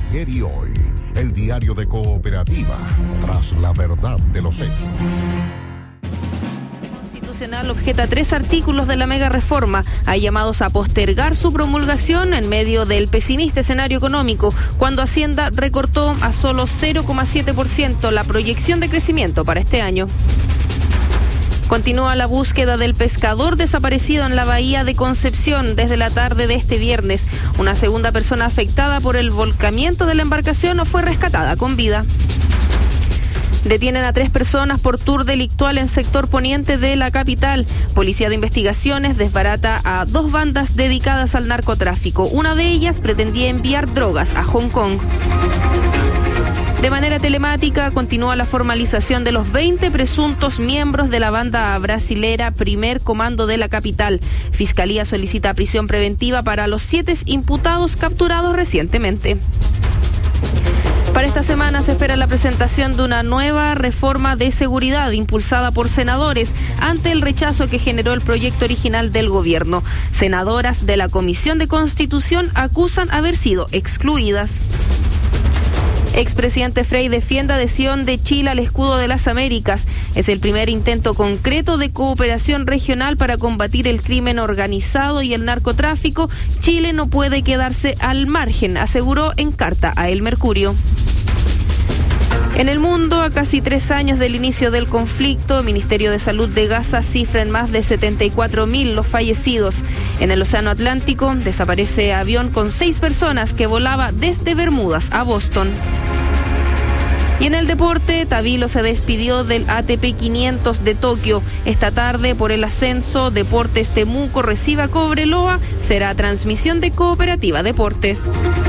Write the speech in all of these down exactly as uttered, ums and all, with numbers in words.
Ayer y hoy, el diario de Cooperativa, tras la verdad de los hechos. Constitucional objeta tres artículos de la mega reforma. Hay llamados a postergar su promulgación en medio del pesimista escenario económico, cuando Hacienda recortó a solo cero coma siete por ciento la proyección de crecimiento para este año. Continúa la búsqueda del pescador desaparecido en la bahía de Concepción desde la tarde de este viernes. Una segunda persona afectada por el volcamiento de la embarcación fue rescatada con vida. Detienen a tres personas por tour delictual en sector poniente de la capital. Policía de Investigaciones desbarata a dos bandas dedicadas al narcotráfico. Una de ellas pretendía enviar drogas a Hong Kong. De manera telemática continúa la formalización de los veinte presuntos miembros de la banda brasilera Primer Comando de la capital. Fiscalía solicita prisión preventiva para los siete imputados capturados recientemente. Para esta semana se espera la presentación de una nueva reforma de seguridad impulsada por senadores ante el rechazo que generó el proyecto original del gobierno. Senadoras de la Comisión de Constitución acusan haber sido excluidas. Expresidente Frei defiende adhesión de Chile al escudo de las Américas. Es el primer intento concreto de cooperación regional para combatir el crimen organizado y el narcotráfico. Chile no puede quedarse al margen, aseguró en carta a El Mercurio. En el mundo, a casi tres años del inicio del conflicto, el Ministerio de Salud de Gaza cifra en más de setenta y cuatro mil los fallecidos. En el Océano Atlántico desaparece avión con seis personas que volaba desde Bermudas a Boston. Y en el deporte, Tabilo se despidió del A T P quinientos de Tokio. Esta tarde, por el ascenso, Deportes Temuco recibe a Cobreloa. Será transmisión de Cooperativa Deportes.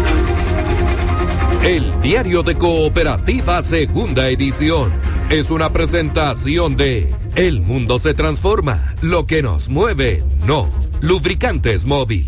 El diario de Cooperativa, segunda edición, es una presentación de El mundo se transforma, lo que nos mueve, no. Lubricantes Móvil.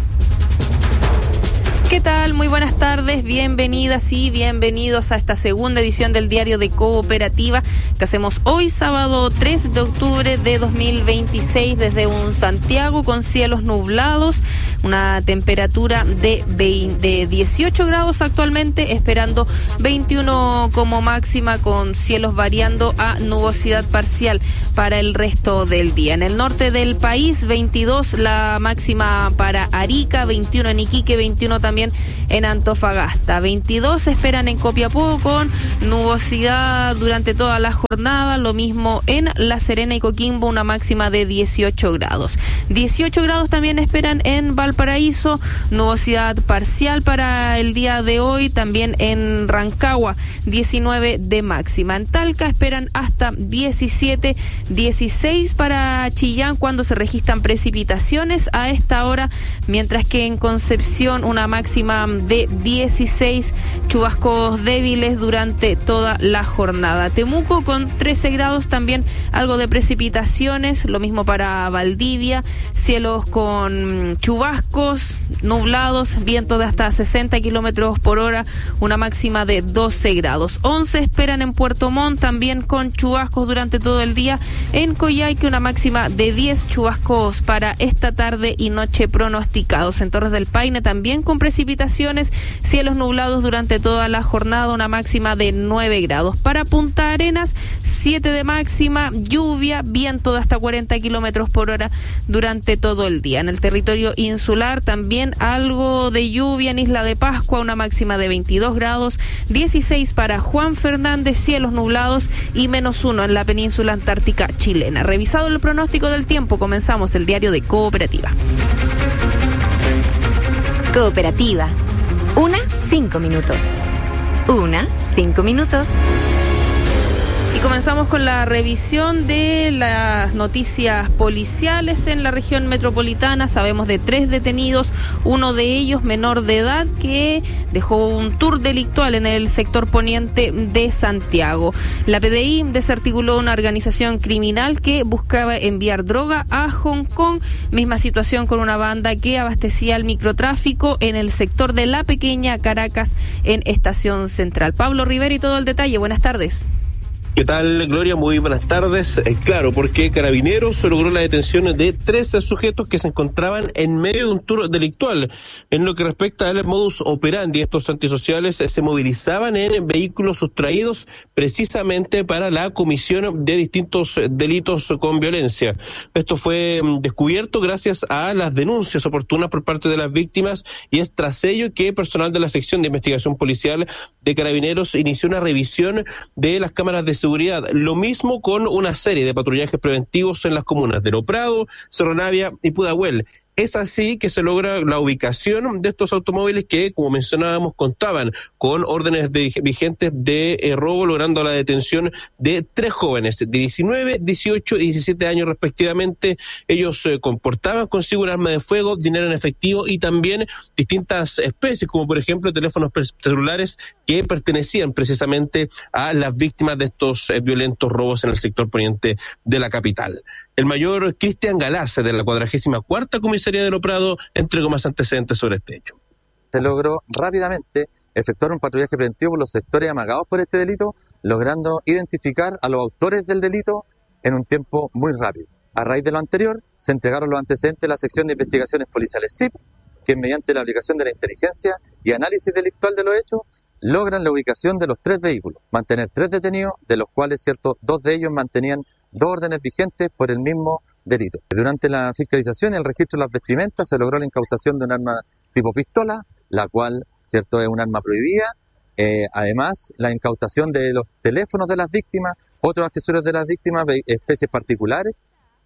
¿Qué tal? Muy buenas tardes, bienvenidas y bienvenidos a esta segunda edición del diario de Cooperativa que hacemos hoy, sábado tres de octubre de dos mil veintiséis, desde un Santiago con cielos nublados, una temperatura de, veinte, de dieciocho grados actualmente, esperando veintiuno como máxima, con cielos variando a nubosidad parcial para el resto del día. En el norte del país, veintidós la máxima para Arica, veintiuno en Iquique, veintiuno también en Antofagasta. veintidós se esperan en Copiapó con nubosidad durante toda la jornada, lo mismo en La Serena y Coquimbo, una máxima de dieciocho grados. dieciocho grados también esperan en Valparaíso, nubosidad parcial para el día de hoy, también en Rancagua, diecinueve de máxima. En Talca esperan hasta diecisiete, dieciséis para Chillán cuando se registran precipitaciones a esta hora, mientras que en Concepción una máxima de dieciséis, chubascos débiles durante toda la jornada. Temuco con trece grados, también algo de precipitaciones, lo mismo para Valdivia, cielos con chubascos, nublados, viento de hasta sesenta kilómetros por hora, una máxima de doce grados. once esperan en Puerto Montt, también con chubascos durante todo el día. En Coyhaique una máxima de diez, chubascos para esta tarde y noche pronosticados. En Torres del Paine también con precipitaciones, cielos nublados durante toda la jornada, una máxima de nueve grados. Para Punta Arenas, siete de máxima, lluvia, viento de hasta cuarenta kilómetros por hora durante todo el día. En el territorio insular también algo de lluvia. En Isla de Pascua una máxima de veintidós grados, dieciséis para Juan Fernández, cielos nublados y menos uno en la península antártica chilena. Revisado el pronóstico del tiempo, comenzamos el diario de Cooperativa. Cooperativa. Una, cinco minutos. Una, cinco minutos. Y comenzamos con la revisión de las noticias policiales en la región metropolitana. Sabemos de tres detenidos, uno de ellos menor de edad que dejó un tour delictual en el sector poniente de Santiago. La P D I desarticuló una organización criminal que buscaba enviar droga a Hong Kong. Misma situación con una banda que abastecía el microtráfico en el sector de La Pequeña Caracas en Estación Central. Pablo Rivera y todo el detalle. Buenas tardes. ¿Qué tal, Gloria? Muy buenas tardes. Eh, claro, porque Carabineros logró la detención de trece sujetos que se encontraban en medio de un tour delictual. En lo que respecta al modus operandi, estos antisociales se movilizaban en vehículos sustraídos precisamente para la comisión de distintos delitos con violencia. Esto fue descubierto gracias a las denuncias oportunas por parte de las víctimas, y es tras ello que personal de la sección de investigación policial de Carabineros inició una revisión de las cámaras de seguridad. Lo mismo con una serie de patrullajes preventivos en las comunas de Lo Prado, Cerro Navia y Pudahuel. Es así que se logra la ubicación de estos automóviles que, como mencionábamos, contaban con órdenes de, vigentes de eh, robo, logrando la detención de tres jóvenes de diecinueve, dieciocho y diecisiete años respectivamente. Ellos eh, comportaban consigo un arma de fuego, dinero en efectivo y también distintas especies, como por ejemplo teléfonos celulares que pertenecían precisamente a las víctimas de estos eh, violentos robos en el sector poniente de la capital. El mayor Cristian Galaz, de la cuadragésima cuarta comisaría de Lo Prado, entregó más antecedentes sobre este hecho. Se logró rápidamente efectuar un patrullaje preventivo por los sectores amagados por este delito, logrando identificar a los autores del delito en un tiempo muy rápido. A raíz de lo anterior, se entregaron los antecedentes a la sección de investigaciones policiales S I P, que mediante la aplicación de la inteligencia y análisis delictual de los hechos, logran la ubicación de los tres vehículos, mantener tres detenidos, de los cuales, cierto, dos de ellos mantenían dos órdenes vigentes por el mismo delito. Durante la fiscalización y el registro de las vestimentas se logró la incautación de un arma tipo pistola, la cual, cierto, es un arma prohibida. Eh, además, la incautación de los teléfonos de las víctimas, otros accesorios de las víctimas, especies particulares.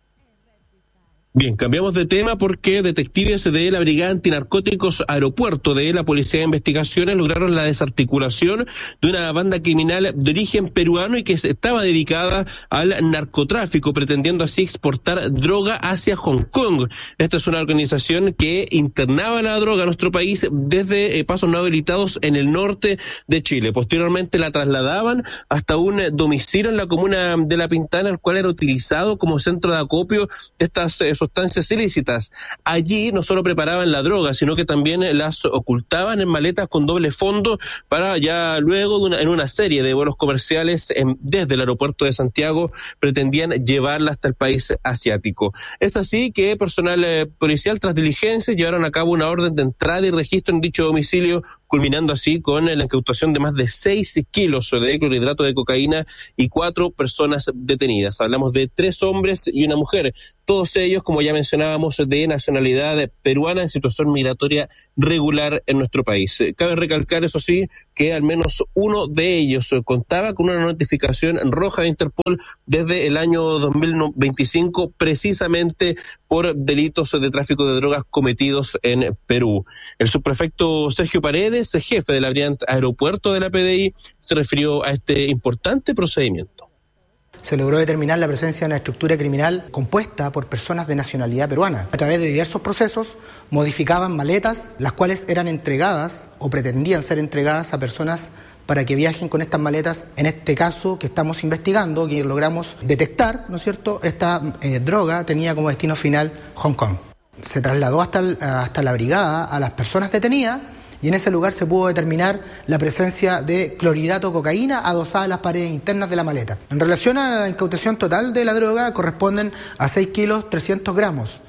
Bien, cambiamos de tema porque detectives de la Brigada Antinarcóticos Aeropuerto de la Policía de Investigaciones lograron la desarticulación de una banda criminal de origen peruano y que estaba dedicada al narcotráfico, pretendiendo así exportar droga hacia Hong Kong. Esta es una organización que internaba la droga a nuestro país desde eh, pasos no habilitados en el norte de Chile. Posteriormente la trasladaban hasta un domicilio en la comuna de La Pintana, el cual era utilizado como centro de acopio de estas eh, sustancias ilícitas. Allí no solo preparaban la droga, sino que también las ocultaban en maletas con doble fondo para ya luego de una, en una serie de vuelos comerciales en, desde el aeropuerto de Santiago pretendían llevarla hasta el país asiático. Es así que personal eh, policial tras diligencia llevaron a cabo una orden de entrada y registro en dicho domicilio, culminando así con la incautación de más de seis kilos de clorhidrato de cocaína y cuatro personas detenidas. Hablamos de tres hombres y una mujer, todos ellos, como ya mencionábamos, de nacionalidad peruana en situación migratoria regular en nuestro país. Cabe recalcar, eso sí, que al menos uno de ellos contaba con una notificación roja de Interpol desde el año dos mil veinticinco, precisamente por delitos de tráfico de drogas cometidos en Perú. El subprefecto Sergio Paredes, jefe de la Brigada Aeropuerto de la P D I, se refirió a este importante procedimiento. Se logró determinar la presencia de una estructura criminal compuesta por personas de nacionalidad peruana. A través de diversos procesos modificaban maletas, las cuales eran entregadas o pretendían ser entregadas a personas para que viajen con estas maletas. En este caso que estamos investigando, que logramos detectar, ¿no es cierto?, esta eh, droga tenía como destino final Hong Kong. Se trasladó hasta, el, hasta la brigada a las personas detenidas, y en ese lugar se pudo determinar la presencia de clorhidrato de cocaína adosada a las paredes internas de la maleta. En relación a la incautación total de la droga, corresponden a seis kilos trescientos gramos.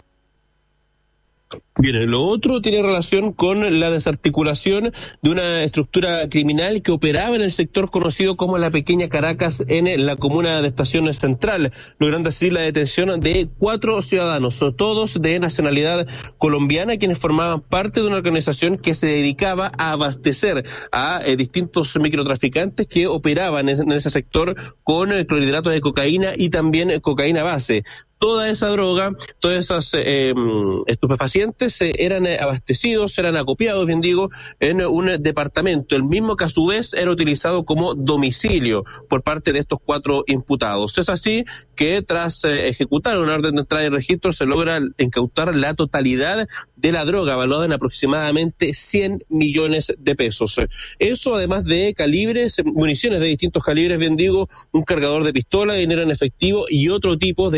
Bien, lo otro tiene relación con la desarticulación de una estructura criminal que operaba en el sector conocido como la Pequeña Caracas en la comuna de Estación Central, logrando así la detención de cuatro ciudadanos, todos de nacionalidad colombiana, quienes formaban parte de una organización que se dedicaba a abastecer a eh, distintos microtraficantes que operaban en, en ese sector con eh, clorhidratos de cocaína y también eh, cocaína base. Toda esa droga, todas esas eh, estupefacientes eh, eran eh, abastecidos, eran acopiados, bien digo, en un eh, departamento, el mismo que a su vez era utilizado como domicilio por parte de estos cuatro imputados. Es así que tras eh, ejecutar una orden de entrada y registro se logra incautar la totalidad de la droga, valuada en aproximadamente cien millones de pesos. Eso además de calibres, municiones de distintos calibres, bien digo, un cargador de pistola, dinero en efectivo y otro tipo de antecedentes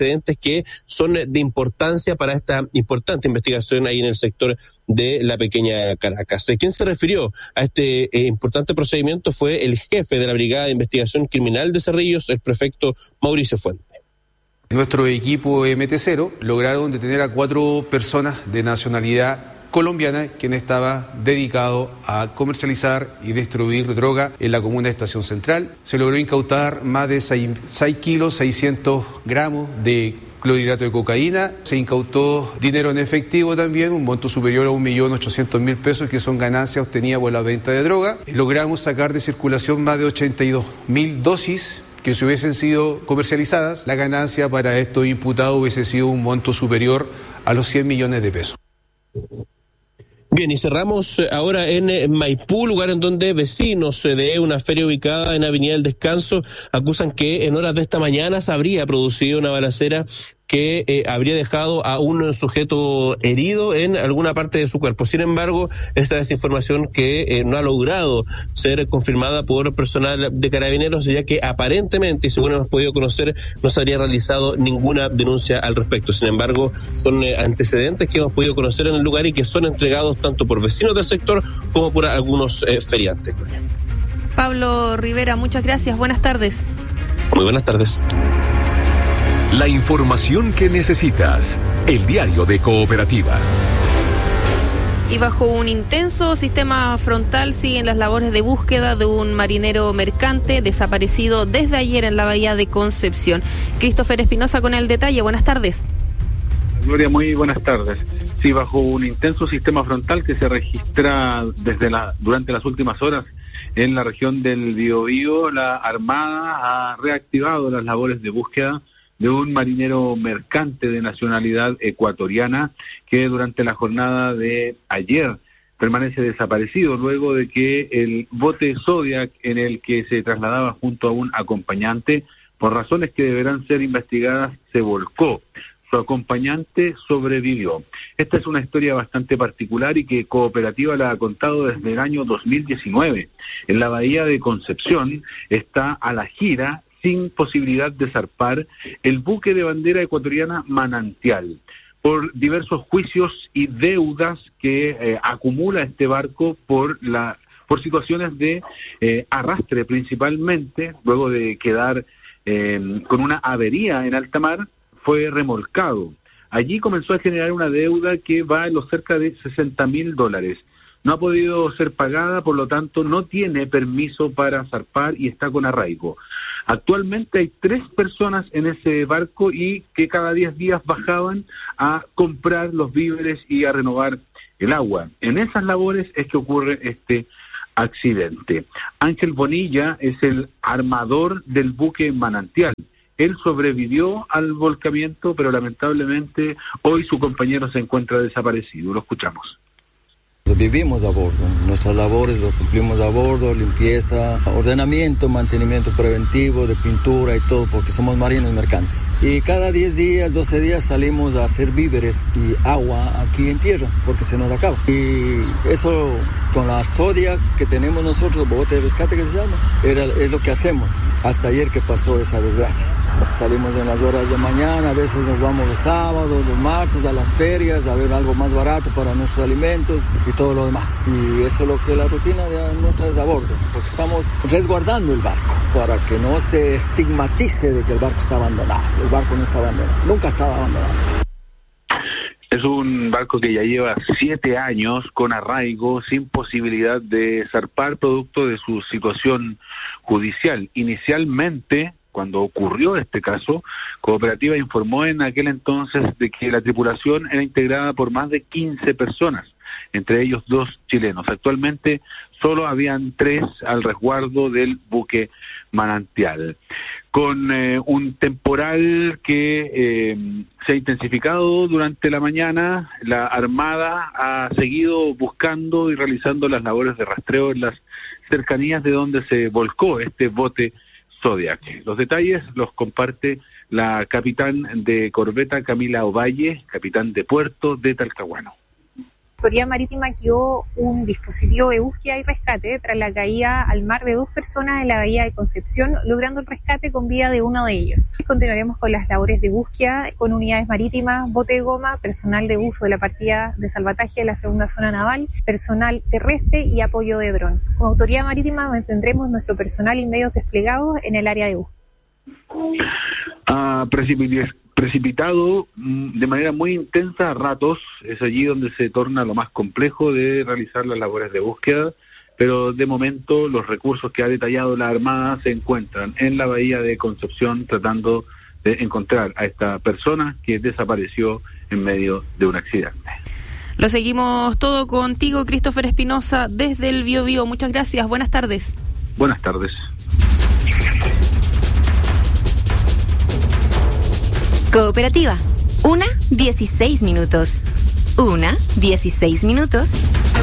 antecedentes que son de importancia para esta importante investigación ahí en el sector de la pequeña Caracas. Quien se refirió a este eh, importante procedimiento fue el jefe de la Brigada de Investigación Criminal de Cerrillos, el prefecto Mauricio Fuente. Nuestro equipo M T cero lograron detener a cuatro personas de nacionalidad colombiana, quien estaba dedicado a comercializar y distribuir droga en la comuna de Estación Central. Se logró incautar más de seis kilos, seiscientos gramos de clorhidrato de cocaína. Se incautó dinero en efectivo también, un monto superior a un millón ochocientos mil pesos, que son ganancias obtenidas por la venta de droga. Logramos sacar de circulación más de ochenta y dos mil dosis que si hubiesen sido comercializadas, la ganancia para estos imputados hubiese sido un monto superior a los cien millones de pesos. Bien, y cerramos ahora en Maipú, lugar en donde vecinos de una feria ubicada en Avenida del Descanso acusan que en horas de esta mañana se habría producido una balacera que eh, habría dejado a un sujeto herido en alguna parte de su cuerpo. Sin embargo, esta es información que eh, no ha logrado ser confirmada por personal de Carabineros, ya que aparentemente, y según hemos podido conocer, no se habría realizado ninguna denuncia al respecto. Sin embargo, son eh, antecedentes que hemos podido conocer en el lugar y que son entregados tanto por vecinos del sector como por algunos eh, feriantes. Pablo Rivera, muchas gracias. Buenas tardes. Muy buenas tardes. La información que necesitas. El diario de Cooperativa. Y bajo un intenso sistema frontal siguen las labores de búsqueda de un marinero mercante desaparecido desde ayer en la bahía de Concepción. Christopher Espinosa con el detalle. Buenas tardes. Gloria, muy buenas tardes. Sí, bajo un intenso sistema frontal que se registra desde la durante las últimas horas en la región del Biobío, la Armada ha reactivado las labores de búsqueda de un marinero mercante de nacionalidad ecuatoriana que durante la jornada de ayer permanece desaparecido luego de que el bote Zodiac en el que se trasladaba junto a un acompañante, por razones que deberán ser investigadas, se volcó. Su acompañante sobrevivió. Esta es una historia bastante particular y que Cooperativa la ha contado desde el año dos mil diecinueve. En la bahía de Concepción está a la gira, sin posibilidad de zarpar, el buque de bandera ecuatoriana Manantial, por diversos juicios y deudas que eh, acumula este barco por la por situaciones de eh, arrastre principalmente, luego de quedar eh, con una avería en alta mar, fue remolcado. Allí comenzó a generar una deuda que va en los cerca de sesenta mil dólares. No ha podido ser pagada, por lo tanto no tiene permiso para zarpar y está con arraigo. Actualmente hay tres personas en ese barco y que cada diez días bajaban a comprar los víveres y a renovar el agua. En esas labores es que ocurre este accidente. Ángel Bonilla es el armador del buque Manantial. Él sobrevivió al volcamiento, pero lamentablemente hoy su compañero se encuentra desaparecido. Lo escuchamos. Vivimos a bordo, nuestras labores lo cumplimos a bordo, limpieza, ordenamiento, mantenimiento preventivo de pintura y todo, porque somos marinos mercantes. Y cada diez días, doce días salimos a hacer víveres y agua aquí en tierra, porque se nos acaba. Y eso con la Zodiac que tenemos nosotros, bote de rescate que se llama, era, es lo que hacemos. Hasta ayer que pasó esa desgracia. Salimos en las horas de mañana, a veces nos vamos los sábados, los martes a las ferias a ver algo más barato para nuestros alimentos y todo lo demás. Y eso es lo que la rutina de nuestra es a bordo, porque estamos resguardando el barco para que no se estigmatice de que el barco está abandonado. El barco no está abandonado, nunca estaba abandonado. Es un barco que ya lleva siete años con arraigo, sin posibilidad de zarpar producto de su situación judicial. Inicialmente, cuando ocurrió este caso, Cooperativa informó en aquel entonces de que la tripulación era integrada por más de quince personas, entre ellos dos chilenos. Actualmente solo habían tres al resguardo del buque Manantial. Con eh, un temporal que eh, se ha intensificado durante la mañana, la Armada ha seguido buscando y realizando las labores de rastreo en las cercanías de donde se volcó este bote Zodiac. Los detalles los comparte la capitán de corbeta Camila Ovalle, capitán de puerto de Talcahuano. Autoridad Marítima activó un dispositivo de búsqueda y rescate tras la caída al mar de dos personas en la bahía de Concepción, logrando el rescate con vida de uno de ellos. Continuaremos con las labores de búsqueda con unidades marítimas, bote de goma, personal de uso de la partida de salvataje de la segunda zona naval, personal terrestre y apoyo de dron. Como Autoridad Marítima mantendremos nuestro personal y medios desplegados en el área de búsqueda. Ah, precipit- precipitado de manera muy intensa a ratos, es allí donde se torna lo más complejo de realizar las labores de búsqueda, pero de momento los recursos que ha detallado la Armada se encuentran en la bahía de Concepción tratando de encontrar a esta persona que desapareció en medio de un accidente. Lo seguimos todo contigo, Christopher Espinosa, desde el Biobío. Muchas gracias, buenas tardes. Buenas tardes. Cooperativa, una, dieciséis minutos. Una, dieciséis minutos.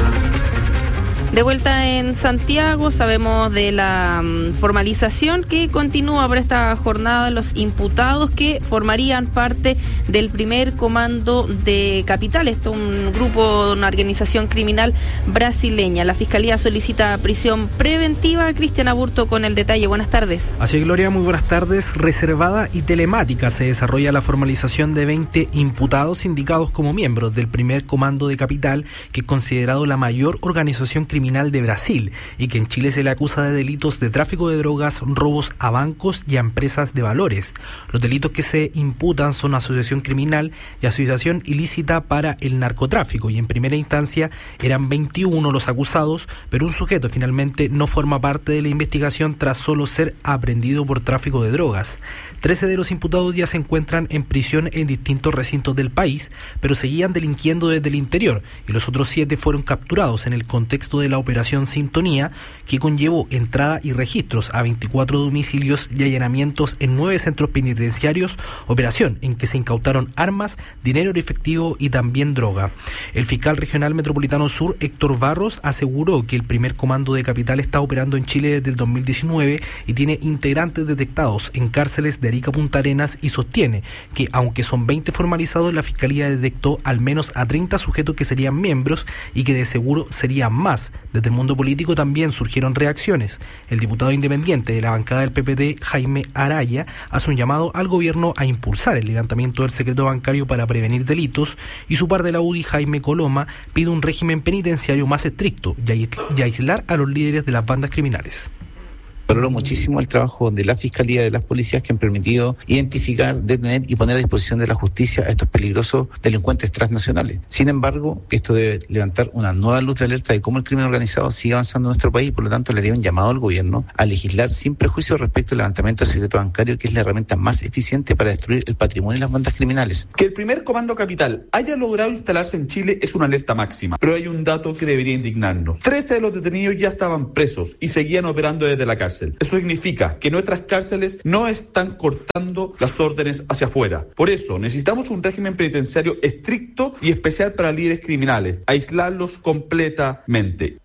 De vuelta en Santiago, sabemos de la um, formalización que continúa por esta jornada los imputados que formarían parte del primer comando de Capital. Esto es un grupo, una organización criminal brasileña. La Fiscalía solicita prisión preventiva. Cristian Aburto con el detalle. Buenas tardes. Así es, Gloria, muy buenas tardes. Reservada y telemática se desarrolla la formalización de veinte imputados indicados como miembros del primer comando de Capital, que es considerado la mayor organización criminal criminal de Brasil y que en Chile se le acusa de delitos de tráfico de drogas, robos a bancos y a empresas de valores. Los delitos que se imputan son asociación criminal y asociación ilícita para el narcotráfico, y en primera instancia eran veintiuno los acusados, pero un sujeto finalmente no forma parte de la investigación tras solo ser aprehendido por tráfico de drogas. Trece de los imputados ya se encuentran en prisión en distintos recintos del país, pero seguían delinquiendo desde el interior, y los otros siete fueron capturados en el contexto de la operación Sintonía, que conllevó entrada y registros a veinticuatro domicilios y allanamientos en nueve centros penitenciarios, operación en que se incautaron armas, dinero en efectivo y también droga. El fiscal regional metropolitano sur, Héctor Barros, aseguró que el primer comando de Capital está operando en Chile desde el dos mil diecinueve y tiene integrantes detectados en cárceles de Arica, Punta Arenas, y sostiene que aunque son veinte formalizados, la fiscalía detectó al menos a treinta sujetos que serían miembros y que de seguro serían más. Desde el mundo político también surgieron reacciones. El diputado independiente de la bancada del P P D, Jaime Araya, hace un llamado al gobierno a impulsar el levantamiento del secreto bancario para prevenir delitos, y su par de la U D I, Jaime Coloma, pide un régimen penitenciario más estricto y aislar a los líderes de las bandas criminales. Valoro muchísimo el trabajo de la Fiscalía, de las policías, que han permitido identificar, detener y poner a disposición de la justicia a estos peligrosos delincuentes transnacionales. Sin embargo, esto debe levantar una nueva luz de alerta de cómo el crimen organizado sigue avanzando en nuestro país, y por lo tanto le haría un llamado al gobierno a legislar sin prejuicio respecto al levantamiento del secreto bancario, que es la herramienta más eficiente para destruir el patrimonio y las bandas criminales. Que el primer comando Capital haya logrado instalarse en Chile es una alerta máxima, pero hay un dato que debería indignarnos. trece de los detenidos ya estaban presos y seguían operando desde la cárcel. Eso significa que nuestras cárceles no están cortando las órdenes hacia afuera. Por eso necesitamos un régimen penitenciario estricto y especial para líderes criminales, aislarlos completamente.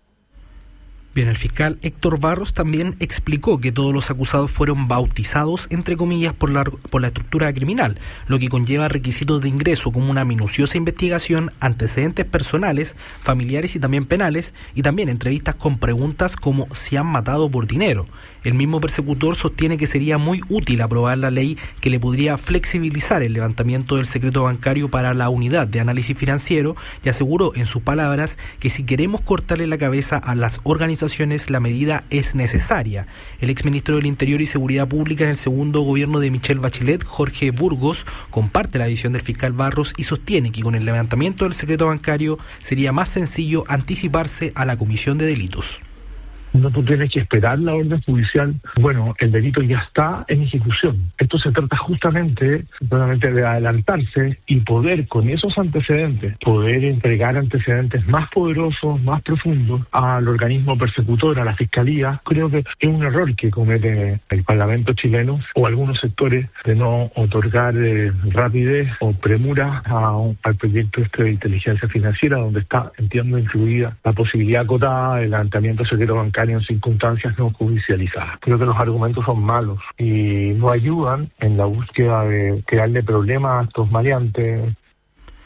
Bien, el fiscal Héctor Barros también explicó que todos los acusados fueron bautizados, entre comillas, por la, por la estructura criminal, lo que conlleva requisitos de ingreso como una minuciosa investigación, antecedentes personales, familiares y también penales, y también entrevistas con preguntas como si han matado por dinero. El mismo persecutor sostiene que sería muy útil aprobar la ley que le podría flexibilizar el levantamiento del secreto bancario para la unidad de análisis financiero, y aseguró en sus palabras que si queremos cortarle la cabeza a las organizaciones, la medida es necesaria. El exministro del Interior y Seguridad Pública en el segundo gobierno de Michelle Bachelet, Jorge Burgos, comparte la visión del fiscal Barros y sostiene que con el levantamiento del secreto bancario sería más sencillo anticiparse a la comisión de delitos. No tú tienes que esperar la orden judicial. Bueno, el delito ya está en ejecución. Esto se trata justamente, justamente de adelantarse y poder, con esos antecedentes, poder entregar antecedentes más poderosos, más profundos al organismo persecutor, a la Fiscalía. Creo que es un error que comete el Parlamento chileno o algunos sectores de no otorgar eh, rapidez o premura a un, al proyecto este de inteligencia financiera, donde está, entiendo, incluida la posibilidad acotada del levantamiento del secreto bancario en circunstancias no judicializadas. Creo que los argumentos son malos y no ayudan en la búsqueda de crearle problemas a estos maleantes.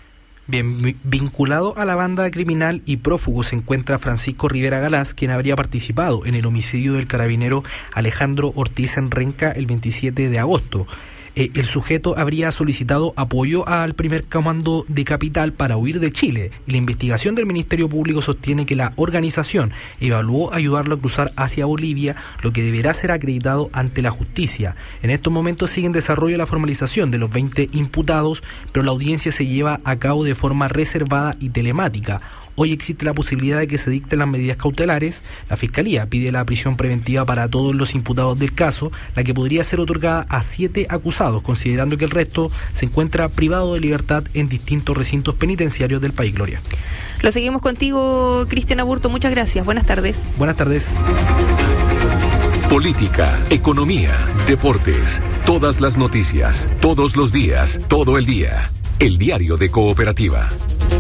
Bien, vinculado a la banda criminal y prófugo se encuentra Francisco Rivera Galás, quien habría participado en el homicidio del carabinero Alejandro Ortiz en Renca el veintisiete de agosto. Eh, el sujeto habría solicitado apoyo al primer comando de Capital para huir de Chile, y la investigación del Ministerio Público sostiene que la organización evaluó ayudarlo a cruzar hacia Bolivia, lo que deberá ser acreditado ante la justicia. En estos momentos sigue en desarrollo la formalización de los veinte imputados, pero la audiencia se lleva a cabo de forma reservada y telemática. Hoy existe la posibilidad de que se dicten las medidas cautelares. La Fiscalía pide la prisión preventiva para todos los imputados del caso, la que podría ser otorgada a siete acusados, considerando que el resto se encuentra privado de libertad en distintos recintos penitenciarios del país. Gloria. Lo seguimos contigo, Cristian Aburto. Muchas gracias. Buenas tardes. Buenas tardes. Política, economía, deportes, todas las noticias, todos los días, todo el día. El Diario de Cooperativa.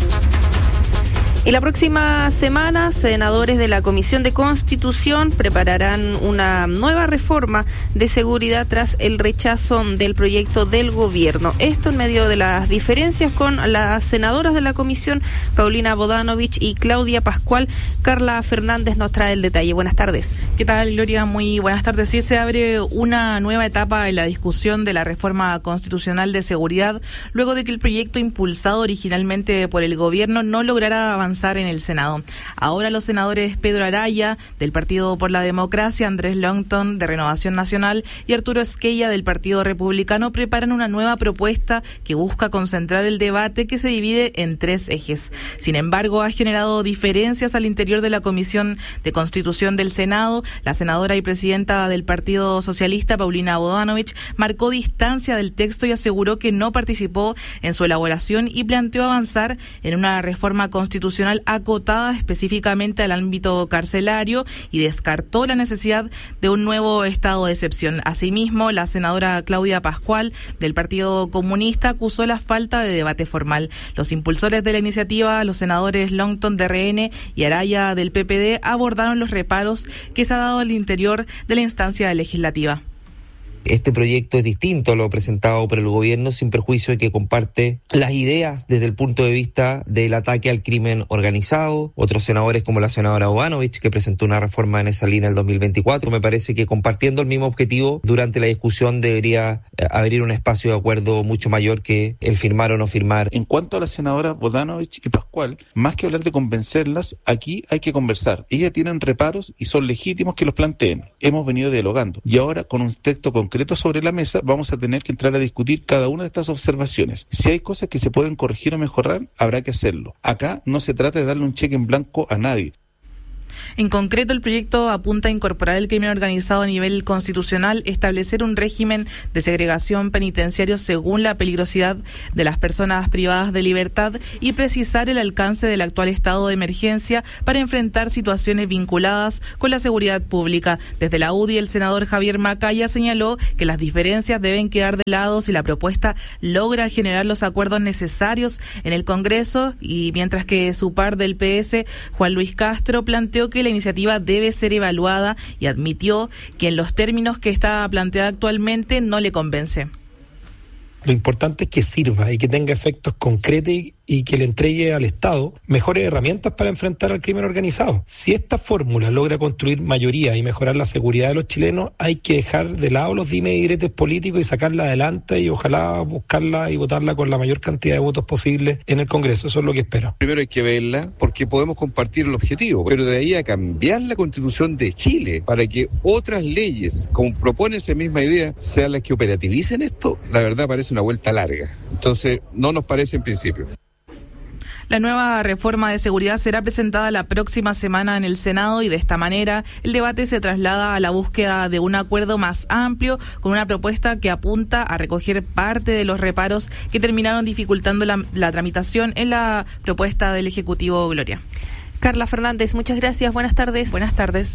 Y la próxima semana, senadores de la Comisión de Constitución prepararán una nueva reforma de seguridad tras el rechazo del proyecto del gobierno. Esto en medio de las diferencias con las senadoras de la comisión, Paulina Bodanovich y Claudia Pascual. Carla Fernández nos trae el detalle. Buenas tardes. ¿Qué tal, Gloria? Muy buenas tardes. Sí, se abre una nueva etapa en la discusión de la reforma constitucional de seguridad, luego de que el proyecto impulsado originalmente por el gobierno no lograra avanzar en el Senado. Ahora los senadores Pedro Araya, del Partido por la Democracia, Andrés Longton, de Renovación Nacional, y Arturo Esquella, del Partido Republicano, preparan una nueva propuesta que busca concentrar el debate, que se divide en tres ejes. Sin embargo, ha generado diferencias al interior de la Comisión de Constitución del Senado. La senadora y presidenta del Partido Socialista, Paulina Bodanovich, marcó distancia del texto y aseguró que no participó en su elaboración y planteó avanzar en una reforma constitucional acotada específicamente al ámbito carcelario y descartó la necesidad de un nuevo estado de excepción. Asimismo, la senadora Claudia Pascual, del Partido Comunista, acusó la falta de debate formal. Los impulsores de la iniciativa, los senadores Longton de R N y Araya del P P D, abordaron los reparos que se ha dado al interior de la instancia legislativa. Este proyecto es distinto a lo presentado por el gobierno, sin perjuicio de que comparte las ideas desde el punto de vista del ataque al crimen organizado. Otros senadores, como la senadora Bodanovich, que presentó una reforma en esa línea en el dos mil veinticuatro, me parece que compartiendo el mismo objetivo, durante la discusión debería abrir un espacio de acuerdo mucho mayor que el firmar o no firmar. En cuanto a las senadoras Bodanovich y Pascual, más que hablar de convencerlas, aquí hay que conversar. Ellas tienen reparos y son legítimos que los planteen. Hemos venido dialogando y ahora, con un texto concreto sobre la mesa, vamos a tener que entrar a discutir cada una de estas observaciones. Si hay cosas que se pueden corregir o mejorar, habrá que hacerlo. Acá no se trata de darle un cheque en blanco a nadie. En concreto, el proyecto apunta a incorporar el crimen organizado a nivel constitucional, establecer un régimen de segregación penitenciario según la peligrosidad de las personas privadas de libertad y precisar el alcance del actual estado de emergencia para enfrentar situaciones vinculadas con la seguridad pública. Desde la U D I, el senador Javier Macaya señaló que las diferencias deben quedar de lado si la propuesta logra generar los acuerdos necesarios en el Congreso, y mientras que su par del P S, Juan Luis Castro, planteó que la iniciativa debe ser evaluada y admitió que en los términos que está planteada actualmente no le convence. Lo importante es que sirva y que tenga efectos concretos y, y que le entregue al Estado mejores herramientas para enfrentar al crimen organizado. Si esta fórmula logra construir mayoría y mejorar la seguridad de los chilenos, hay que dejar de lado los dimes y diretes políticos y sacarla adelante y ojalá buscarla y votarla con la mayor cantidad de votos posible en el Congreso. Eso es lo que espero. Primero hay que verla porque podemos compartir el objetivo, pero de ahí a cambiar la Constitución de Chile para que otras leyes, como propone esa misma idea, sean las que operativicen esto, la verdad parece una vuelta larga. Entonces, no nos parece en principio. La nueva reforma de seguridad será presentada la próxima semana en el Senado y de esta manera el debate se traslada a la búsqueda de un acuerdo más amplio con una propuesta que apunta a recoger parte de los reparos que terminaron dificultando la, la tramitación en la propuesta del Ejecutivo. Gloria. Carla Fernández, muchas gracias. Buenas tardes. Buenas tardes.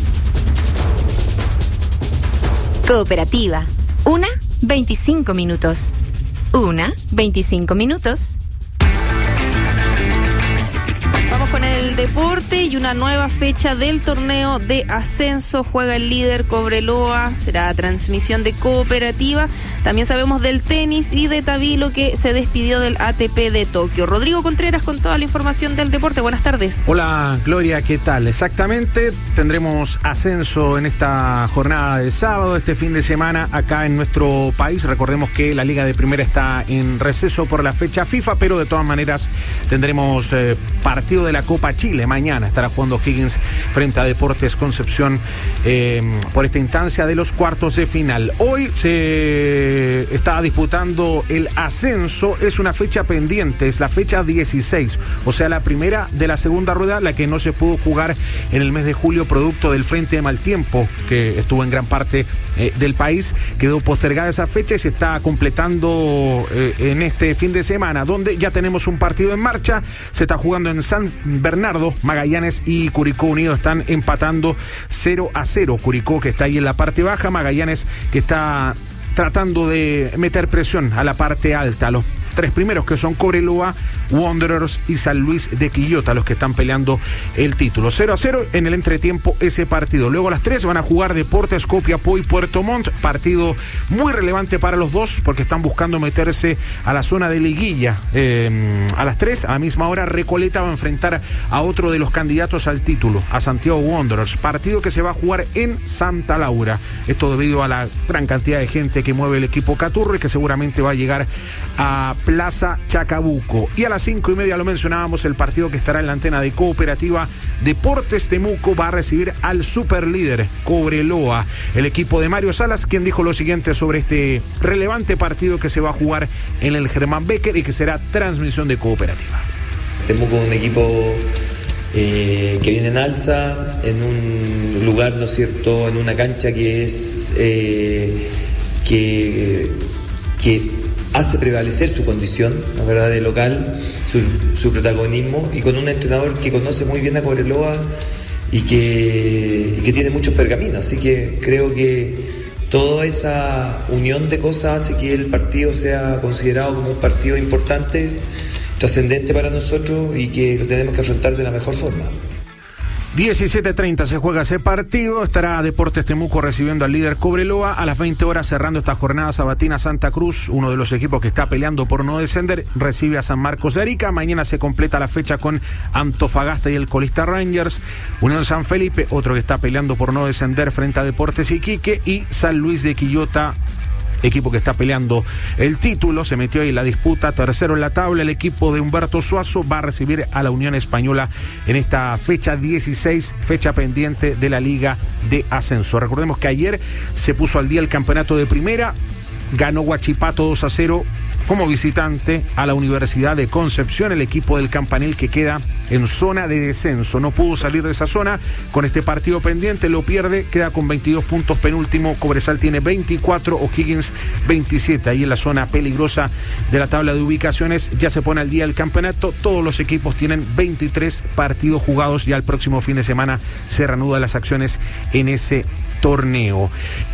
Cooperativa. Una, veinticinco minutos. Una, veinticinco minutos. Vamos Seguimos con el deporte y una nueva fecha del torneo de ascenso. Juega el líder Cobreloa, será transmisión de Cooperativa. También sabemos del tenis y de Tabilo, que se despidió del A T P de Tokio. Rodrigo Contreras con toda la información del deporte. Buenas tardes. Hola Gloria, ¿qué tal? Exactamente, tendremos ascenso en esta jornada de sábado, este fin de semana acá en nuestro país. Recordemos que la Liga de Primera está en receso por la fecha FIFA, pero de todas maneras tendremos eh, partido de la Copa Chile. Mañana estará jugando Higgins frente a Deportes Concepción eh, por esta instancia de los cuartos de final. Hoy se está disputando el ascenso, es una fecha pendiente, es la fecha dieciséis, o sea la primera de la segunda rueda, la que no se pudo jugar en el mes de julio producto del frente de mal tiempo que estuvo en gran parte eh, del país. Quedó postergada esa fecha y se está completando eh, en este fin de semana, donde ya tenemos un partido en marcha. Se está jugando en San Bernardo. Magallanes y Curicó Unido están empatando cero a cero. Curicó, que está ahí en la parte baja, Magallanes, que está tratando de meter presión a la parte alta. Los tres primeros, que son Cobreloa, Wanderers y San Luis de Quillota, los que están peleando el título. cero a cero en el entretiempo ese partido. Luego a las tres van a jugar Deportes Copiapó y Puerto Montt, partido muy relevante para los dos porque están buscando meterse a la zona de liguilla. Eh, a las tres, a la misma hora, Recoleta va a enfrentar a otro de los candidatos al título, a Santiago Wanderers, partido que se va a jugar en Santa Laura. Esto debido a la gran cantidad de gente que mueve el equipo Caturro y que seguramente va a llegar a Plaza Chacabuco. Y a las cinco y media, lo mencionábamos, el partido que estará en la antena de Cooperativa, Deportes Temuco va a recibir al superlíder Cobreloa, el equipo de Mario Salas, quien dijo lo siguiente sobre este relevante partido que se va a jugar en el Germán Becker y que será transmisión de Cooperativa. Temuco es un equipo eh, que viene en alza, en un lugar, ¿no es cierto?, en una cancha que es eh, que, que hace prevalecer su condición, la verdad, de local, su, su protagonismo, y con un entrenador que conoce muy bien a Cobreloa y que, y que tiene muchos pergaminos. Así que creo que toda esa unión de cosas hace que el partido sea considerado como un partido importante, trascendente para nosotros y que lo tenemos que afrontar de la mejor forma. diecisiete treinta se juega ese partido. Estará Deportes Temuco recibiendo al líder Cobreloa. A las veinte horas, cerrando esta jornada sabatina, Santa Cruz, uno de los equipos que está peleando por no descender, recibe a San Marcos de Arica. Mañana se completa la fecha con Antofagasta y el colista Rangers. Unión San Felipe, otro que está peleando por no descender, frente a Deportes Iquique. Y San Luis de Quillota, equipo que está peleando el título, se metió ahí en la disputa, tercero en la tabla. El equipo de Humberto Suazo va a recibir a la Unión Española en esta fecha dieciséis, fecha pendiente de la Liga de Ascenso. Recordemos que ayer se puso al día el campeonato de primera, ganó Huachipato dos a cero como visitante a la Universidad de Concepción, el equipo del Campanil, que queda en zona de descenso. No pudo salir de esa zona con este partido pendiente, lo pierde, queda con veintidós puntos penúltimo. Cobresal tiene veinticuatro, O'Higgins veintisiete. Ahí en la zona peligrosa de la tabla de ubicaciones ya se pone al día el campeonato. Todos los equipos tienen veintitrés partidos jugados. Ya el próximo fin de semana se reanudan las acciones en ese torneo.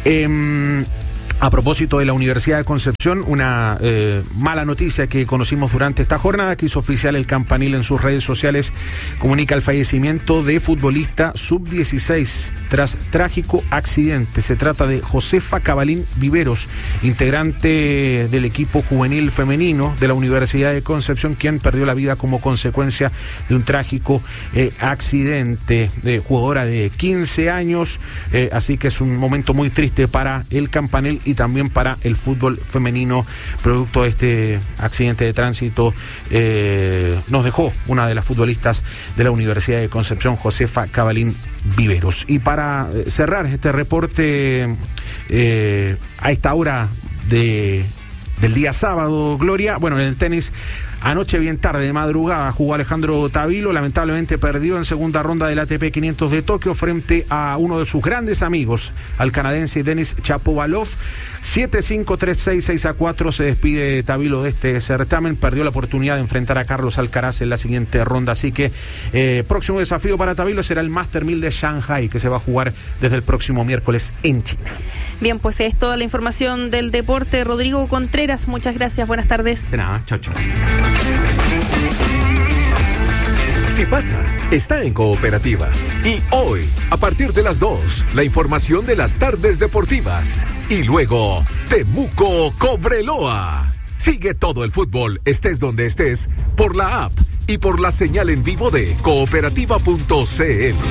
Eh, A propósito de la Universidad de Concepción, una eh, mala noticia que conocimos durante esta jornada, que hizo oficial el Campanil en sus redes sociales, comunica el fallecimiento de futbolista sub dieciséis tras trágico accidente. Se trata de Josefa Cabalín Viveros, integrante del equipo juvenil femenino de la Universidad de Concepción, quien perdió la vida como consecuencia de un trágico eh, accidente. De jugadora de quince años, eh, así que es un momento muy triste para el Campanil y también para el fútbol femenino, producto de este accidente de tránsito. Eh, nos dejó una de las futbolistas de la Universidad de Concepción, Josefa Cabalín Viveros. Y para cerrar este reporte eh, a esta hora de, del día sábado, Gloria, bueno, en el tenis, anoche bien tarde, de madrugada, jugó Alejandro Tabilo. Lamentablemente perdió en segunda ronda del A T P quinientos de Tokio frente a uno de sus grandes amigos, al canadiense Denis Shapovalov. siete cinco, tres seis, seis a cuatro se despide Tabilo de este certamen. Perdió la oportunidad de enfrentar a Carlos Alcaraz en la siguiente ronda. Así que eh, próximo desafío para Tabilo será el Master mil de Shanghai, que se va a jugar desde el próximo miércoles en China. Bien, pues es toda la información del deporte. Rodrigo Contreras, muchas gracias, buenas tardes. De nada, chao, chao. Si pasa, está en Cooperativa. Y hoy, a partir de las dos, la información de las tardes deportivas. Y luego, Temuco Cobreloa. Sigue todo el fútbol, estés donde estés, por la app y por la señal en vivo de cooperativa punto c l.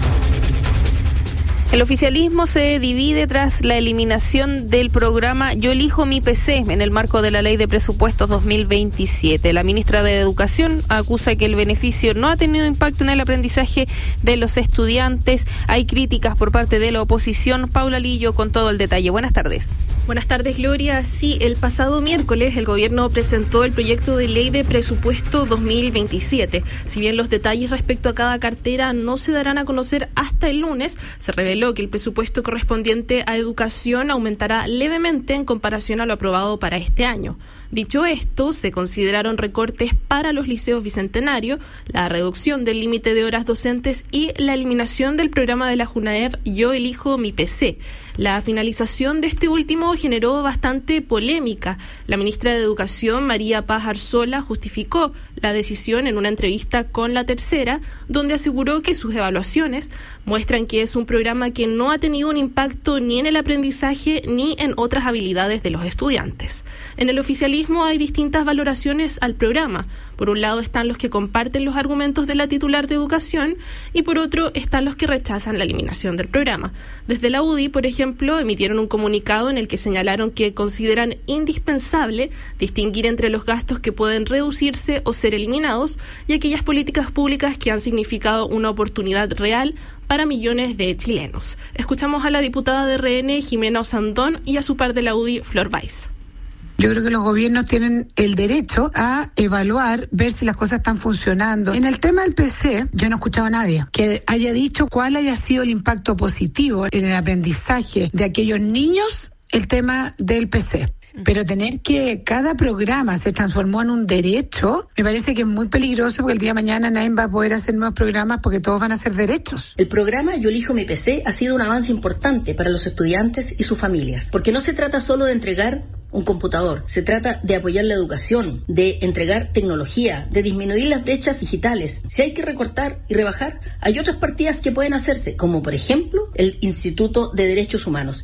El oficialismo se divide tras la eliminación del programa Yo elijo mi P C en el marco de la Ley de Presupuestos dos mil veintisiete. La ministra de Educación acusa que el beneficio no ha tenido impacto en el aprendizaje de los estudiantes. Hay críticas por parte de la oposición. Paula Lillo con todo el detalle. Buenas tardes. Buenas tardes, Gloria. Sí, el pasado miércoles el gobierno presentó el proyecto de Ley de Presupuesto dos mil veintisiete. Si bien los detalles respecto a cada cartera no se darán a conocer hasta el lunes, se reveló que el presupuesto correspondiente a educación aumentará levemente en comparación a lo aprobado para este año. Dicho esto, se consideraron recortes para los liceos bicentenarios, la reducción del límite de horas docentes y la eliminación del programa de la JUNAEV Yo elijo mi P C. La finalización de este último generó bastante polémica. La ministra de Educación, María Paz Arzola, justificó la decisión en una entrevista con La Tercera, donde aseguró que sus evaluaciones muestran que es un programa que no ha tenido un impacto ni en el aprendizaje ni en otras habilidades de los estudiantes. En el oficialismo hay distintas valoraciones al programa. Por un lado están los que comparten los argumentos de la titular de Educación y por otro están los que rechazan la eliminación del programa. Desde la U D I, por ejemplo, emitieron un comunicado en el que señalaron que consideran indispensable distinguir entre los gastos que pueden reducirse o ser eliminados y aquellas políticas públicas que han significado una oportunidad real para millones de chilenos. Escuchamos a la diputada de R N, Jimena Osandón, y a su par de la U D I, Flor Weiss. Yo creo que los gobiernos tienen el derecho a evaluar, ver si las cosas están funcionando. En el tema del P C, yo no he escuchado a nadie que haya dicho cuál haya sido el impacto positivo en el aprendizaje de aquellos niños, el tema del P C. Pero tener que cada programa se transformó en un derecho, me parece que es muy peligroso porque el día de mañana nadie va a poder hacer nuevos programas porque todos van a ser derechos. El programa Yo elijo mi P C ha sido un avance importante para los estudiantes y sus familias, porque no se trata solo de entregar un computador, se trata de apoyar la educación, de entregar tecnología, de disminuir las brechas digitales. Si hay que recortar y rebajar, hay otras partidas que pueden hacerse, como por ejemplo el Instituto de Derechos Humanos.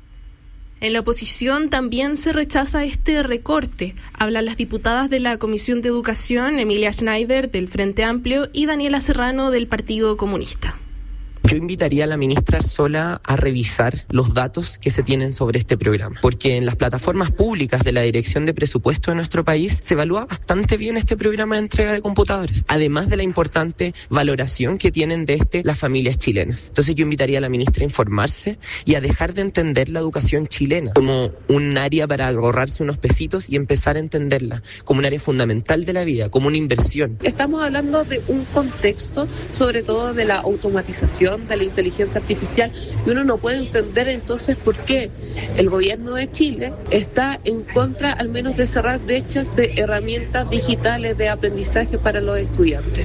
En la oposición también se rechaza este recorte. Hablan las diputadas de la Comisión de Educación, Emilia Schneider, del Frente Amplio, y Daniela Serrano, del Partido Comunista. Yo invitaría a la ministra Arzola a revisar los datos que se tienen sobre este programa, porque en las plataformas públicas de la Dirección de Presupuesto de nuestro país se evalúa bastante bien este programa de entrega de computadores, además de la importante valoración que tienen de este las familias chilenas. Entonces yo invitaría a la ministra a informarse y a dejar de entender la educación chilena como un área para ahorrarse unos pesitos y empezar a entenderla como un área fundamental de la vida, como una inversión. Estamos hablando de un contexto, sobre todo de la automatización, de la inteligencia artificial, y uno no puede entender entonces por qué el gobierno de Chile está en contra al menos de cerrar brechas de herramientas digitales de aprendizaje para los estudiantes.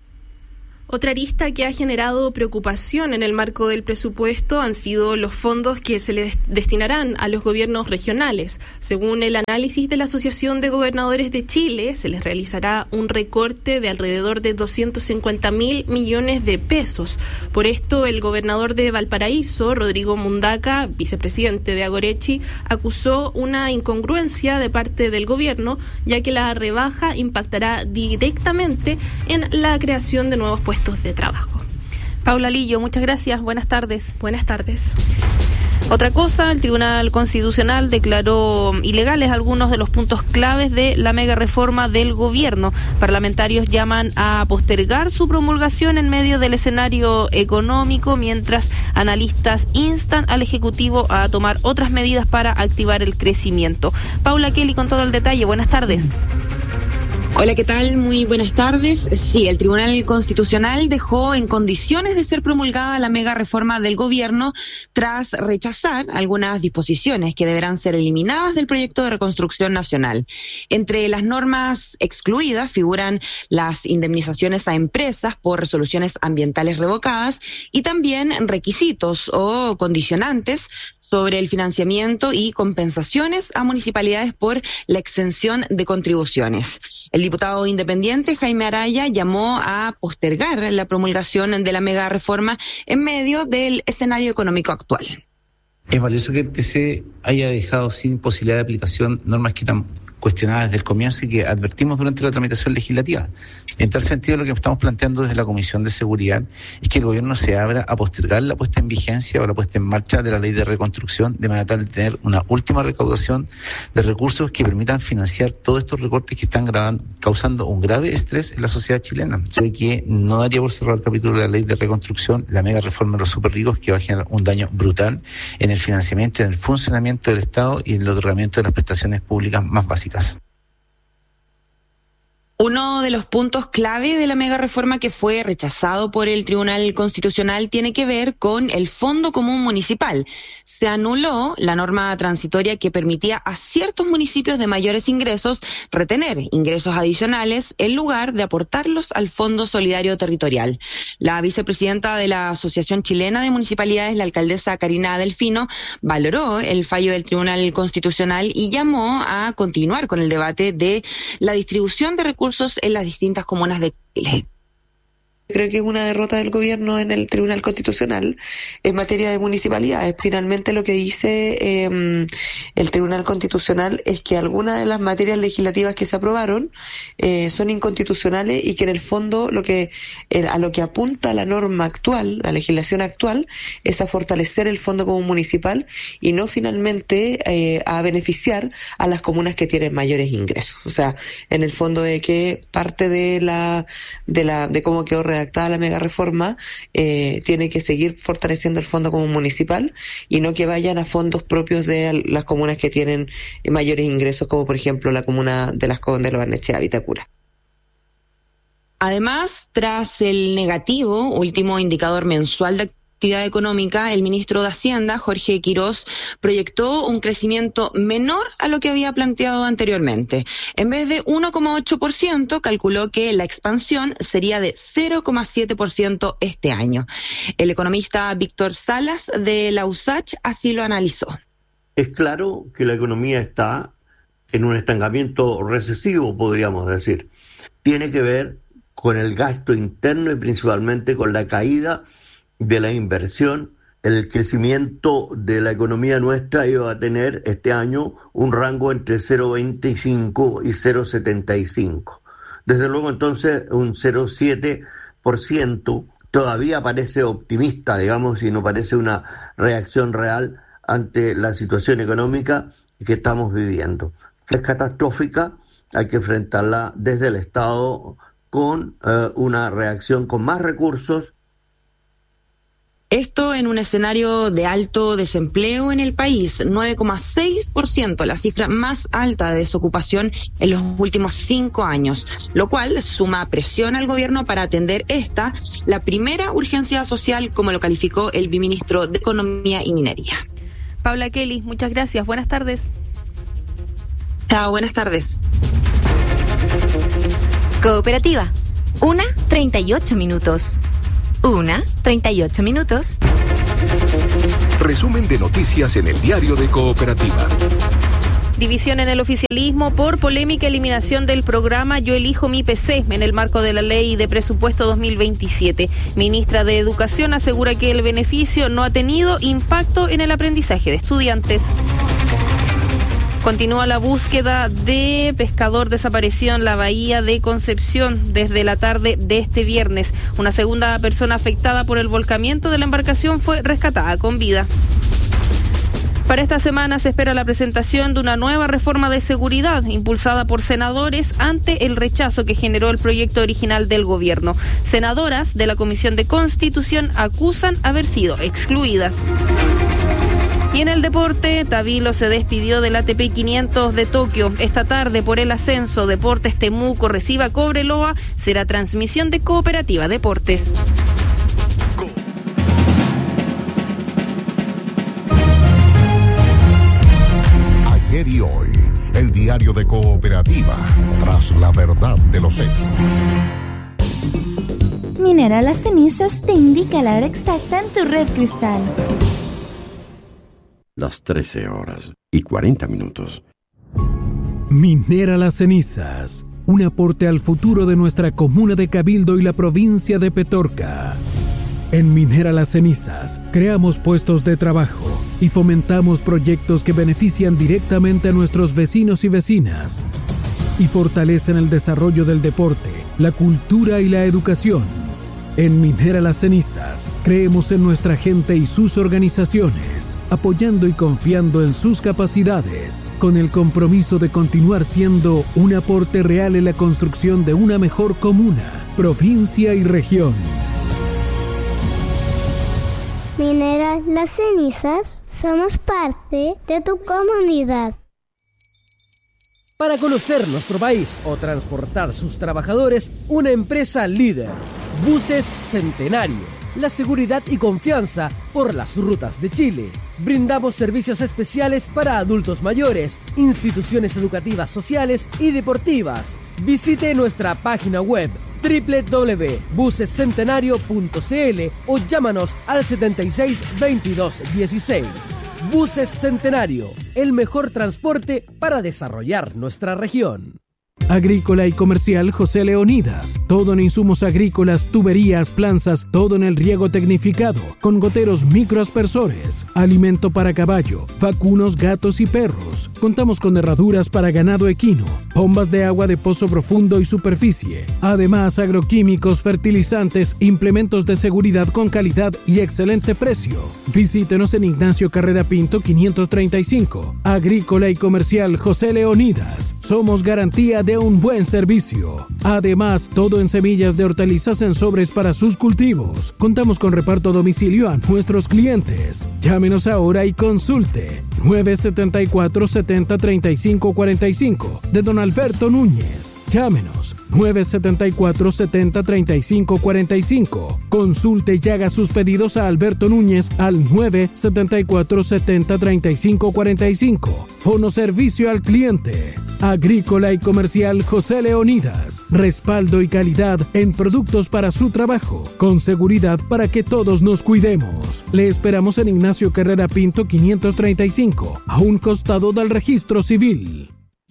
Otra arista que ha generado preocupación en el marco del presupuesto han sido los fondos que se le destinarán a los gobiernos regionales. Según el análisis de la Asociación de Gobernadores de Chile, se les realizará un recorte de alrededor de doscientos cincuenta mil millones de pesos. Por esto, el gobernador de Valparaíso, Rodrigo Mundaca, vicepresidente de Agorechi, acusó una incongruencia de parte del gobierno, ya que la rebaja impactará directamente en la creación de nuevos puestos de trabajo. Paula Lillo, muchas gracias. Buenas tardes. Buenas tardes. Otra cosa, el Tribunal Constitucional declaró ilegales algunos de los puntos claves de la mega reforma del gobierno. Parlamentarios llaman a postergar su promulgación en medio del escenario económico, mientras analistas instan al Ejecutivo a tomar otras medidas para activar el crecimiento. Paula Kelly con todo el detalle. Buenas tardes. Hola, ¿qué tal? Muy buenas tardes. Sí, el Tribunal Constitucional dejó en condiciones de ser promulgada la mega reforma del gobierno tras rechazar algunas disposiciones que deberán ser eliminadas del proyecto de reconstrucción nacional. Entre las normas excluidas figuran las indemnizaciones a empresas por resoluciones ambientales revocadas y también requisitos o condicionantes sobre el financiamiento y compensaciones a municipalidades por la exención de contribuciones. El El diputado independiente Jaime Araya llamó a postergar la promulgación de la mega reforma en medio del escenario económico actual. Es valioso que el T C haya dejado sin posibilidad de aplicación normas que eran cuestionadas desde el comienzo y que advertimos durante la tramitación legislativa. En tal sentido, lo que estamos planteando desde la Comisión de Seguridad es que el gobierno se abra a postergar la puesta en vigencia o la puesta en marcha de la ley de reconstrucción, de manera tal de tener una última recaudación de recursos que permitan financiar todos estos recortes que están grabando, causando un grave estrés en la sociedad chilena. Sé que no daría por cerrar el capítulo de la ley de reconstrucción, la mega reforma de los super ricos, que va a generar un daño brutal en el financiamiento, en el funcionamiento del Estado y en el otorgamiento de las prestaciones públicas más básicas. Uno de los puntos clave de la mega reforma que fue rechazado por el Tribunal Constitucional tiene que ver con el Fondo Común Municipal. Se anuló la norma transitoria que permitía a ciertos municipios de mayores ingresos retener ingresos adicionales en lugar de aportarlos al Fondo Solidario Territorial. La vicepresidenta de la Asociación Chilena de Municipalidades, la alcaldesa Karina Delfino, valoró el fallo del Tribunal Constitucional y llamó a continuar con el debate de la distribución de recursos en las distintas comunas de Chile. Creo que es una derrota del gobierno en el Tribunal Constitucional en materia de municipalidades. Finalmente lo que dice eh, el Tribunal Constitucional es que algunas de las materias legislativas que se aprobaron eh, son inconstitucionales y que en el fondo lo que eh, a lo que apunta la norma actual, la legislación actual, es a fortalecer el Fondo Común Municipal y no finalmente eh, a beneficiar a las comunas que tienen mayores ingresos. O sea, en el fondo de que parte de la de la de cómo quedó redactada la mega reforma eh, tiene que seguir fortaleciendo el Fondo Común Municipal y no que vayan a fondos propios de las comunas que tienen mayores ingresos, como por ejemplo la comuna de Las Condes, Lo Barnechea, Vitacura. Además, tras el negativo último indicador mensual de actividad económica, el ministro de Hacienda, Jorge Quirós, proyectó un crecimiento menor a lo que había planteado anteriormente. En vez de uno coma ocho por ciento, calculó que la expansión sería de cero coma siete por ciento este año. El economista Víctor Salas de la U S A C así lo analizó. Es claro que la economía está en un estancamiento recesivo, podríamos decir. Tiene que ver con el gasto interno y principalmente con la caída de la inversión. El crecimiento de la economía nuestra iba a tener este año un rango entre cero coma veinticinco y cero coma setenta y cinco. Desde luego entonces un cero coma siete por ciento todavía parece optimista, digamos, y no parece una reacción real ante la situación económica que estamos viviendo. Es catastrófica, hay que enfrentarla desde el Estado con eh, una reacción con más recursos. Esto en un escenario de alto desempleo en el país, nueve coma seis por ciento, la cifra más alta de desocupación en los últimos cinco años, lo cual suma presión al gobierno para atender esta, la primera urgencia social, como lo calificó el viceministro de Economía y Minería. Paula Kelly, muchas gracias. Buenas tardes. Chao, buenas tardes. Cooperativa, una treinta y ocho minutos. Una, treinta y ocho minutos. Resumen de noticias en el diario de Cooperativa. División en el oficialismo por polémica eliminación del programa Yo Elijo Mi P C en el marco de la Ley de Presupuesto dos mil veintisiete. Ministra de Educación asegura que el beneficio no ha tenido impacto en el aprendizaje de estudiantes. Continúa la búsqueda de pescador desaparecido en la bahía de Concepción desde la tarde de este viernes. Una segunda persona afectada por el volcamiento de la embarcación fue rescatada con vida. Para esta semana se espera la presentación de una nueva reforma de seguridad impulsada por senadores ante el rechazo que generó el proyecto original del gobierno. Senadoras de la Comisión de Constitución acusan haber sido excluidas. Y en el deporte, Tabilo se despidió del A T P quinientos de Tokio. Esta tarde, por el ascenso, Deportes Temuco recibe a Cobreloa. Será transmisión de Cooperativa Deportes. Ayer y hoy, el diario de Cooperativa, tras la verdad de los hechos. Minera Las Cenizas te indica la hora exacta en tu red cristal. Las trece horas y cuarenta minutos. Minera Las Cenizas, un aporte al futuro de nuestra comuna de Cabildo y la provincia de Petorca. En Minera Las Cenizas, creamos puestos de trabajo y fomentamos proyectos que benefician directamente a nuestros vecinos y vecinas y fortalecen el desarrollo del deporte, la cultura y la educación. En Minera Las Cenizas, creemos en nuestra gente y sus organizaciones, apoyando y confiando en sus capacidades, con el compromiso de continuar siendo un aporte real en la construcción de una mejor comuna, provincia y región. Minera Las Cenizas, somos parte de tu comunidad. Para conocer nuestro país o transportar sus trabajadores, una empresa líder. Buses Centenario. La seguridad y confianza por las rutas de Chile. Brindamos servicios especiales para adultos mayores, instituciones educativas sociales y deportivas. Visite nuestra página web doble u doble u doble u punto buses centenario punto c l o llámanos al setenta y seis veintidós dieciséis. Buses Centenario, el mejor transporte para desarrollar nuestra región. Agrícola y Comercial José Leonidas. Todo en insumos agrícolas, tuberías, planzas, todo en el riego tecnificado, con goteros microaspersores, alimento para caballo, vacunos, gatos y perros. Contamos con herraduras para ganado equino, bombas de agua de pozo profundo y superficie. Además, agroquímicos, fertilizantes, implementos de seguridad con calidad y excelente precio. Visítenos en Ignacio Carrera Pinto quinientos treinta y cinco. Agrícola y Comercial José Leonidas. Somos garantía de un buen servicio. Además, todo en semillas de hortalizas en sobres para sus cultivos. Contamos con reparto a domicilio a nuestros clientes. Llámenos ahora y consulte. nueve siete cuatro, siete cero, tres cinco cuatro cinco de Don Alberto Núñez. Llámenos nueve siete cuatro, siete cero, tres cinco cuatro cinco. Consulte y haga sus pedidos a Alberto Núñez al nueve siete cuatro, siete cero, tres cinco cuatro cinco. Fono Servicio al Cliente. Agrícola y Comercial José Leonidas. Respaldo y calidad en productos para su trabajo. Con seguridad para que todos nos cuidemos. Le esperamos en Ignacio Carrera Pinto quinientos treinta y cinco, a un costado del Registro Civil.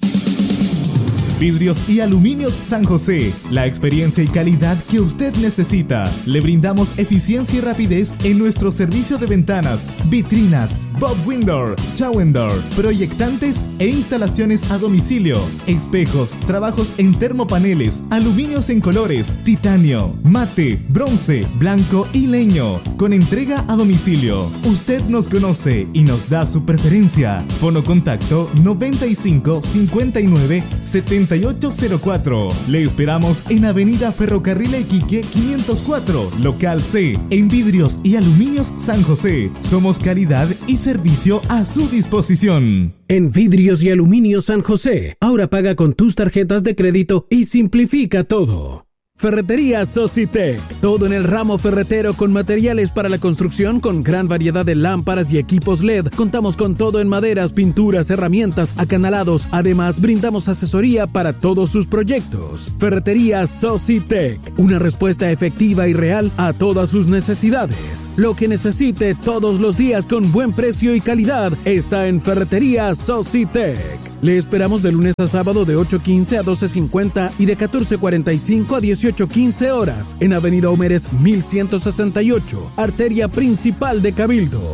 Vidrios y Aluminios San José, la experiencia y calidad que usted necesita. Le brindamos eficiencia y rapidez en nuestro servicio de ventanas, vitrinas, Bob Window, Shower, proyectantes e instalaciones a domicilio, espejos, trabajos en termopaneles, aluminios en colores, titanio, mate, bronce, blanco y leño, con entrega a domicilio. Usted nos conoce y nos da su preferencia. Fono contacto noventa y cinco, cincuenta y nueve, setenta y ocho cero cuatro. Le esperamos en Avenida Ferrocarril Iquique quinientos cuatro, local C, en Vidrios y Aluminios San José. Somos calidad y servicio a su disposición. En Vidrios y Aluminios San José, ahora paga con tus tarjetas de crédito y simplifica todo. Ferretería Socitec, todo en el ramo ferretero con materiales para la construcción con gran variedad de lámparas y equipos L E D. Contamos con todo en maderas, pinturas, herramientas, acanalados. Además, brindamos asesoría para todos sus proyectos. Ferretería Socitec, una respuesta efectiva y real a todas sus necesidades. Lo que necesite todos los días con buen precio y calidad está en Ferretería Socitec. Le esperamos de lunes a sábado de ocho quince a doce cincuenta y de catorce cuarenta y cinco a dieciocho quince horas en Avenida Homeres mil ciento sesenta y ocho, arteria principal de Cabildo.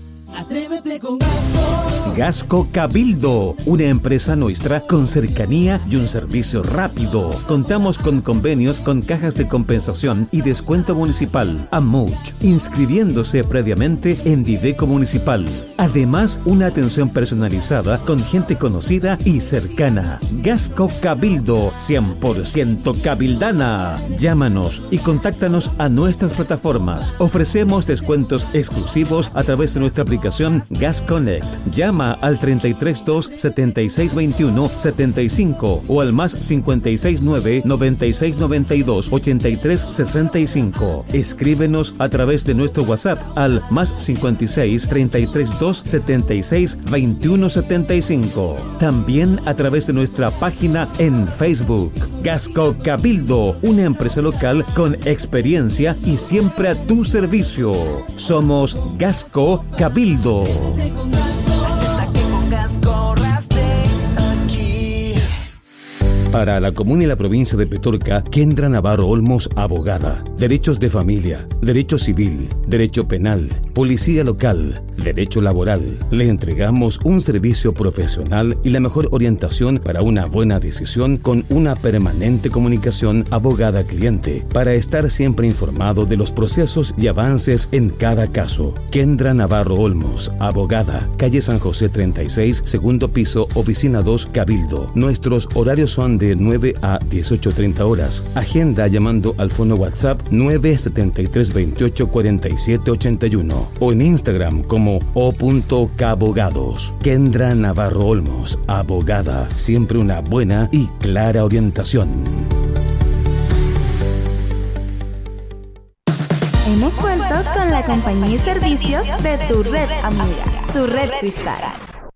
Atrévete con Gasco. Gasco Cabildo, una empresa nuestra con cercanía y un servicio rápido. Contamos con convenios con cajas de compensación y descuento municipal, AMUCH, inscribiéndose previamente en Dideco Municipal. Además, una atención personalizada con gente conocida y cercana. Gasco Cabildo, cien por ciento cabildana. Llámanos y contáctanos a nuestras plataformas. Ofrecemos descuentos exclusivos a través de nuestra aplicación Gas Connect. Llama al treinta y tres dos, setenta y seis veintiuno, setenta y cinco o al más cincuenta y seis nueve, noventa y seis noventa y dos, ochenta y tres sesenta y cinco. Escríbenos a través de nuestro WhatsApp al más cincuenta y seis, treinta y tres dos, setenta y seis veintiuno setenta y cinco. También a través de nuestra página en Facebook. Gasco Cabildo, una empresa local con experiencia y siempre a tu servicio. Somos Gasco Cabildo. Para la comuna y la provincia de Petorca, Kendra Navarro Olmos, abogada. Derechos de familia, derecho civil, derecho penal, policía local, derecho laboral. Le entregamos un servicio profesional y la mejor orientación para una buena decisión con una permanente comunicación abogada-cliente para estar siempre informado de los procesos y avances en cada caso. Kendra Navarro Olmos, abogada, calle San José treinta y seis, segundo piso, oficina dos, Cabildo. Nuestros horarios son de nueve a dieciocho treinta horas. Agenda llamando al fono WhatsApp nueve siete tres, veintiocho, cuarenta y siete, ochenta y uno o en Instagram como o.cabogados. Kendra Navarro Olmos, abogada. Siempre una buena y clara orientación. Hemos vuelto con la compañía y servicios de tu red amiga, tu red Cristal.